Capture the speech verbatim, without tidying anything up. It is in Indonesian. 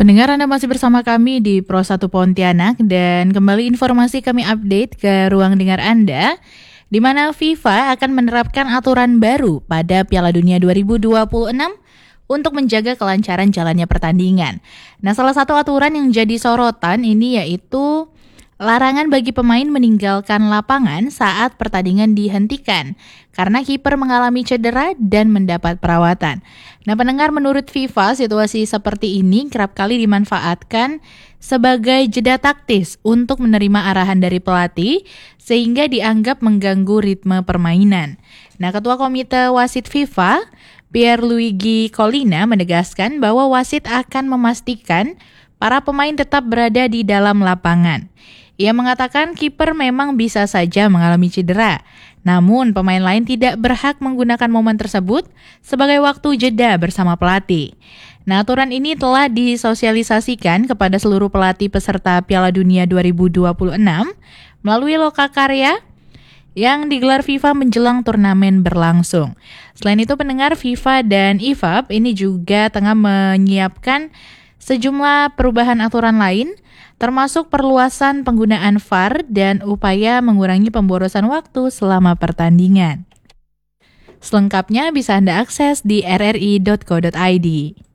Pendengar, Anda masih bersama kami di Pro satu Pontianak dan kembali informasi kami update ke ruang dengar Anda di mana FIFA akan menerapkan aturan baru pada Piala Dunia dua ribu dua puluh enam untuk menjaga kelancaran jalannya pertandingan. Nah, salah satu aturan yang jadi sorotan ini yaitu larangan bagi pemain meninggalkan lapangan saat pertandingan dihentikan karena kiper mengalami cedera dan mendapat perawatan. Nah, pendengar, menurut FIFA, situasi seperti ini kerap kali dimanfaatkan sebagai jeda taktis untuk menerima arahan dari pelatih sehingga dianggap mengganggu ritme permainan. Nah, Ketua Komite Wasit FIFA, Pierluigi Collina, menegaskan bahwa wasit akan memastikan para pemain tetap berada di dalam lapangan. Ia mengatakan kiper memang bisa saja mengalami cedera, namun pemain lain tidak berhak menggunakan momen tersebut sebagai waktu jeda bersama pelatih. Nah, aturan ini telah disosialisasikan kepada seluruh pelatih peserta Piala Dunia dua ribu dua puluh enam melalui lokakarya yang digelar FIFA menjelang turnamen berlangsung. Selain itu, pendengar, FIFA dan I F A B ini juga tengah menyiapkan sejumlah perubahan aturan lain, termasuk perluasan penggunaan V A R dan upaya mengurangi pemborosan waktu selama pertandingan. Selengkapnya bisa Anda akses di r r i dot co dot i d.